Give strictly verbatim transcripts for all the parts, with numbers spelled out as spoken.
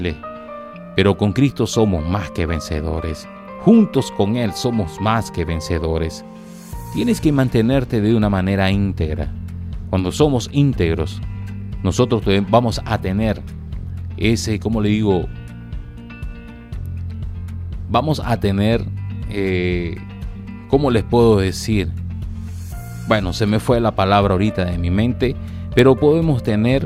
pero con Cristo somos más que vencedores. Juntos con Él somos más que vencedores. Tienes que mantenerte de una manera íntegra. Cuando somos íntegros, nosotros vamos a tener ese, ¿cómo le digo? Vamos a tener, eh, ¿cómo les puedo decir? Bueno, se me fue la palabra ahorita de mi mente, pero podemos tener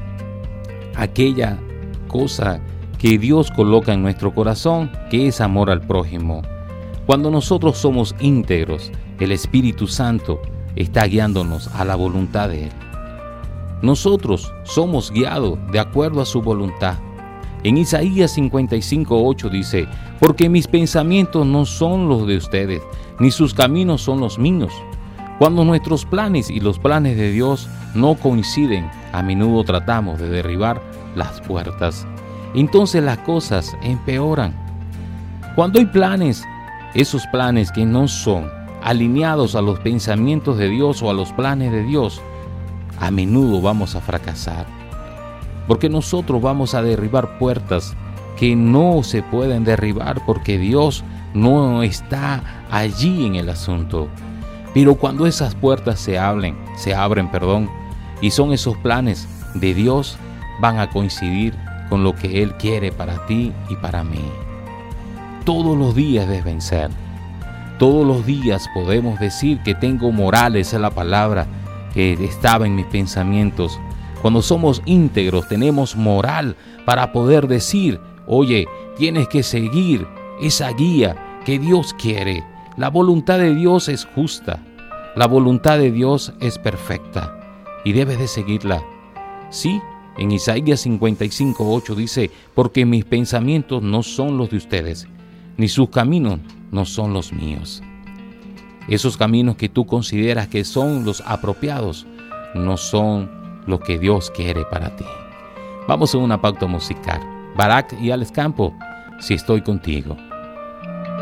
aquella cosa que Dios coloca en nuestro corazón, que es amor al prójimo. Cuando nosotros somos íntegros, el Espíritu Santo está guiándonos a la voluntad de Él. Nosotros somos guiados de acuerdo a su voluntad. En Isaías cincuenta y cinco, ocho dice: porque mis pensamientos no son los de ustedes, ni sus caminos son los míos. Cuando nuestros planes y los planes de Dios no coinciden, a menudo tratamos de derribar las puertas. Entonces las cosas empeoran. Cuando hay planes, esos planes que no son alineados a los pensamientos de Dios o a los planes de Dios, a menudo vamos a fracasar. Porque nosotros vamos a derribar puertas que no se pueden derribar porque Dios no está allí en el asunto. Pero cuando esas puertas se abren, se abren, perdón, y son esos planes de Dios, van a coincidir con lo que Él quiere para ti y para mí. Todos los días debes vencer. Todos los días podemos decir que tengo moral, esa es la palabra que estaba en mis pensamientos. Cuando somos íntegros tenemos moral para poder decir: oye, tienes que seguir esa guía que Dios quiere. La voluntad de Dios es justa. La voluntad de Dios es perfecta y debes de seguirla. Sí, en Isaías cincuenta y cinco, ocho dice: porque mis pensamientos no son los de ustedes, ni sus caminos no son los míos. Esos caminos que tú consideras que son los apropiados, no son lo que Dios quiere para ti. Vamos a una pauta musical. Barak y Alex Campo, si estoy contigo.